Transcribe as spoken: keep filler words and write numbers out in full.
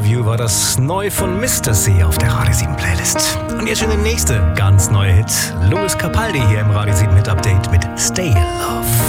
You war das neu von Mister C auf der Radio sieben Playlist. Und jetzt schon der nächste ganz neue Hit. Louis Capaldi hier im Radio sieben Hit Update mit Stay in Love.